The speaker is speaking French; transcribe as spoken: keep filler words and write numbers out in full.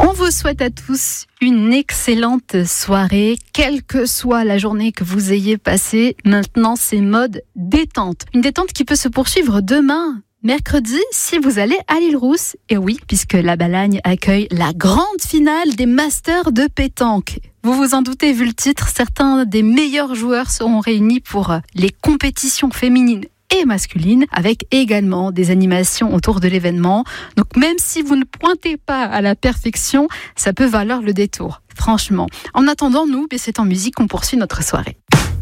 On vous souhaite à tous une excellente soirée, quelle que soit la journée que vous ayez passée. Maintenant, c'est mode détente. Une détente qui peut se poursuivre demain, mercredi, si vous allez à l'Île-Rousse. Et oui, puisque la Balagne accueille la grande finale des Masters de pétanque. Vous vous en doutez, vu le titre, certains des meilleurs joueurs seront réunis pour les compétitions féminines et masculine, avec également des animations autour de l'événement. Donc même si vous ne pointez pas à la perfection, ça peut valoir le détour, franchement. En attendant, nous, c'est en musique qu'on poursuit notre soirée.